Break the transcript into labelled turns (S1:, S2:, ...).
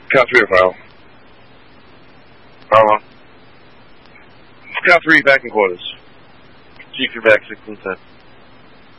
S1: Count 3 to file.
S2: Bravo.
S1: Count 3, back in quarters.
S2: Chief, you're back 6 and 10.